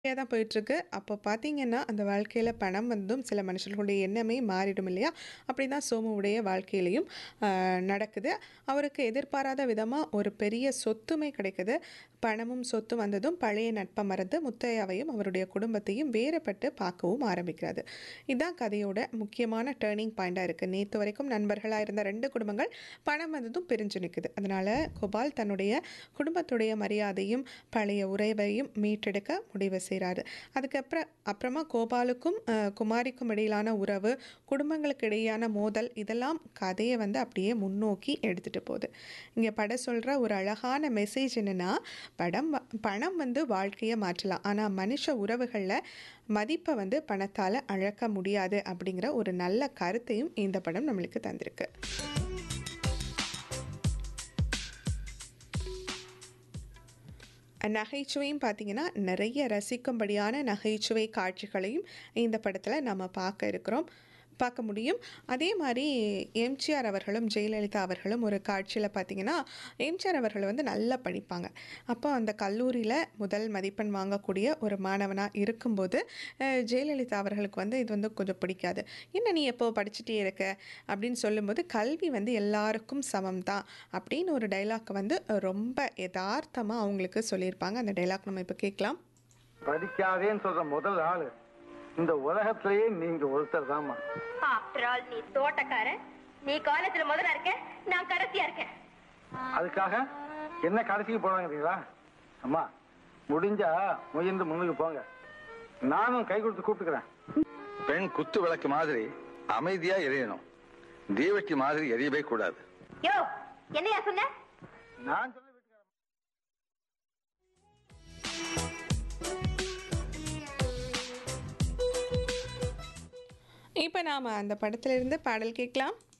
தான் போயிட்டுருக்கு. அப்போ பார்த்தீங்கன்னா, அந்த வாழ்க்கையில பணம் வந்தும் சில மனுஷர்களுடைய எண்ணமே மாறிடும் இல்லையா? அப்படிதான் சோமுவுடைய வாழ்க்கையிலயும் நடக்குது. அவருக்கு எதிர்பாராத விதமா ஒரு பெரிய சொத்துமே கிடைக்குது. பணமும் சொத்தும் வந்ததும் பழைய நட்ப மறந்து முத்தையாவையும் அவருடைய குடும்பத்தையும் வேறுபட்டு பார்க்கவும் ஆரம்பிக்கிறாரு. இதான் கதையோட முக்கியமான டர்னிங் பாயிண்டா இருக்கு. நேத்து வரைக்கும் நண்பர்களா இருந்த 2 குடும்பங்கள் பணம் வந்ததும் பிரிஞ்சு நிக்குது. அதனால கோபால் தன்னுடைய குடும்பத்துடைய மரியாதையும், பழைய உறவையும் மீட்டெடுக்க முடிவு செய்றாரு. அப்புறமா கோபாலுக்கும் குமாரிக்கும் இடையிலான உறவு, குடும்பங்களுக்கு இடையேயான மோதல் இதெல்லாம் கதைய வந்து அப்படியே முன்னோக்கி எடுத்துட்டு போகுது. இங்க படம் சொல்ற ஒரு அழகான மெசேஜ் என்னன்னா, பணம் வந்து வாழ்க்கைய மாற்றலாம். ஆனா மனுஷ உறவுகள்ல மதிப்ப வந்து பணத்தால அளக்க முடியாது அப்படிங்கிற ஒரு நல்ல கருத்தையும் இந்த படம் நம்மளுக்கு தந்திருக்கு. நகைச்சுவையும் பார்த்தீங்கன்னா, நிறைய ரசிக்கும்படியான நகைச்சுவை காட்சிகளையும் இந்த படத்துல நம்ம பார்க்க முடியும். அதே மாரி எம்ஜிஆர் அவர்களும், ஜெயலலிதா அவர்களும் ஒரு காட்சியில பார்த்தீங்கன்னா, எம்ஜிஆர் அவர்கள் வந்து நல்லா படிப்பாங்க. அப்போ அந்த கல்லூரியில முதல் மதிப்பெண் வாங்கக்கூடிய ஒரு மாணவனா இருக்கும்போது, ஜெயலலிதா அவர்களுக்கு வந்து இது வந்து கொஞ்சம் பிடிக்காது. "என்ன நீ எப்போ படிச்சுட்டே இருக்க?" அப்படின்னு சொல்லும்போது, "கல்வி வந்து எல்லாருக்கும் சமம் தான்." அப்படின்னு ஒரு டயலாக் வந்து ரொம்ப எதார்த்தமா அவங்களுக்கு சொல்லியிருப்பாங்க. அந்த டயலாக் நம்ம இப்ப கேட்கலாம். படிக்காதேன்னு சொல்ற முதல் ஆளு இந்த உலகத்திலேயே நீங்க ஒருத்தர் தாமா. ஆஃப்டர் ஆல் நீ தோட்டக்காரன், நீ காலேஜ்ல முதல்ல இருக்க, நான் கடைசியா இருக்கேன். அதுக்காக என்ன கடைசிக்கு போறாங்கறீங்களா? அம்மா முடிஞ்சா முயன்று முன்னுக்கு போங்க, நானும் கை கொடுத்து கூப்பிட்டுக்கிறேன். பெண் குத்து விளக்கு மாதிரி அமைதியா எரியணும், தீவட்டி மாதிரி எரியவே கூடாது. யோ, என்னையா சொன்ன? நான் சொல்ல இப்ப நாம அந்த படத்திலிருந்து பாடல் கேட்கலாம்.